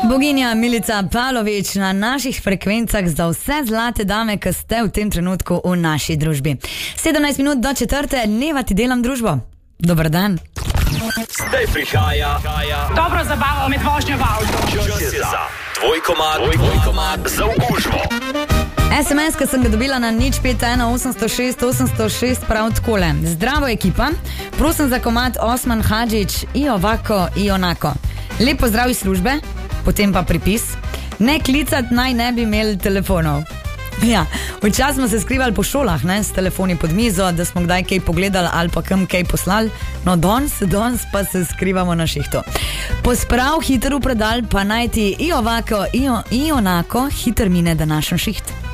Boginja Milica Pavlović na naših frekvencah za vse zlate dame, ki ste v tem trenutku v naši družbi. 17 minut do 4. Neva ti delam družbo. Dober dan. Zdaj prihaja dobro zabavo med vožnjo v avtu. Čas je za tvoj komad za okužbo. SMS, ki sem ga dobila na 051 806 806 prav takole. Zdravo ekipa, prosim za komad Osman Hadžić i ovako i onako. Lep pozdrav iz službe, potem pa pripis. Ne klicat, naj ne bi imeli telefonov. Ja, včasih smo se skrivali po šolah, ne, s telefoni pod mizo, da smo kdaj kaj pogledali ali pa kam kaj poslali. No, danes pa se skrivamo na šihtu. Posprav hiter v predal, pa naj ti i ovako i onako hiter mine današnji šiht.